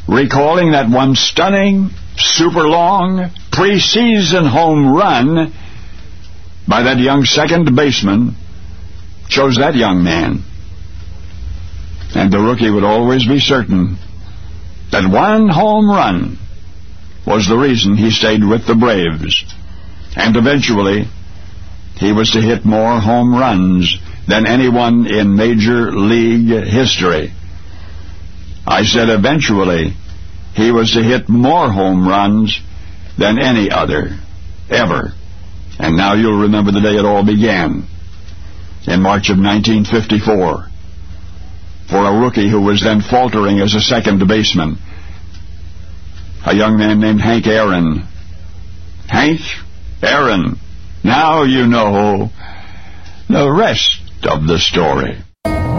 recalling that one stunning, super long, preseason home run by that young second baseman chose that young man. And the rookie would always be certain that one home run was the reason he stayed with the Braves. And eventually, he was to hit more home runs than anyone in Major League history. I said eventually, he was to hit more home runs than any other, ever. And now you'll remember the day it all began, in March of 1954, for a rookie who was then faltering as a second baseman, a young man named Hank Aaron. Hank Aaron. Now you know the rest of the story.